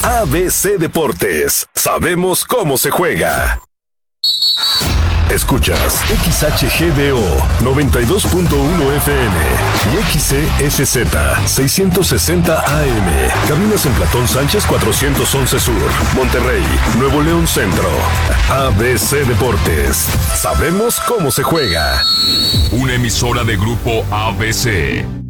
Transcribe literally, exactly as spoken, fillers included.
A B C Deportes. Sabemos cómo se juega. Escuchas X H G D O noventa y dos punto uno F M y X C S Z seiscientos sesenta A M. Cabinas en Platón Sánchez cuatrocientos once Sur, Monterrey, Nuevo León Centro. A B C Deportes. Sabemos cómo se juega. Una emisora de Grupo A B C.